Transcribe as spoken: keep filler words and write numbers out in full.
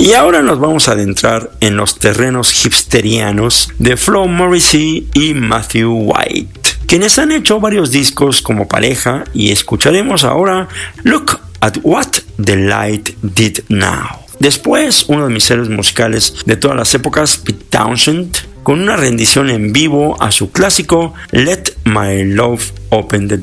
Y ahora nos vamos a adentrar en los terrenos hipsterianos de Flo Morrissey y Matthew White, quienes han hecho varios discos como pareja, y escucharemos ahora Look at What the Light Did Now. Después, uno de mis héroes musicales de todas las épocas, Pete Townshend, con una rendición en vivo a su clásico Let My Love Open the Door.